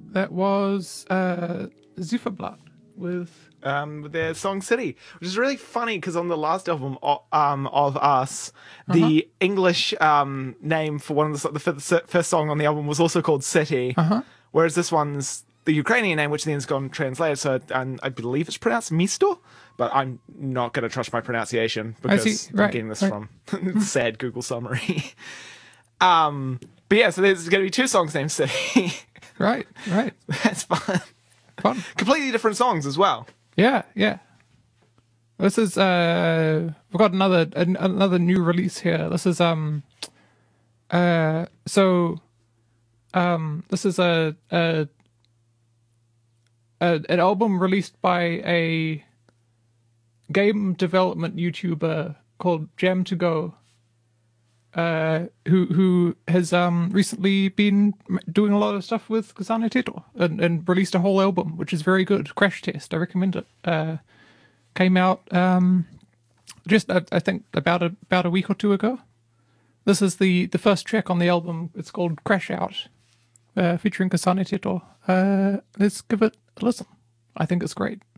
That was Zifferblatt with. With their song City, which is really funny because on the last album of Us, the English name for one of the first song on the album was also called City, whereas this one's the Ukrainian name, which then's gone translated. So I believe it's pronounced Misto, but I'm not going to trust my pronunciation because I'm getting this from sad Google summary. But yeah, so there's going to be two songs named City. Right. That's fun. Fun. Completely different songs as well. Yeah. This is we've got another new release here. This is this is an album released by a game development YouTuber called Jam to Go, who has recently been doing a lot of stuff with Kasane Teto and released a whole album, which is very good. Crash Test, I recommend it. Came out just I think about a week or two ago. This is the first track on the album. It's called Crash Out, featuring Kasane Teto. Let's give it a listen. I think it's great.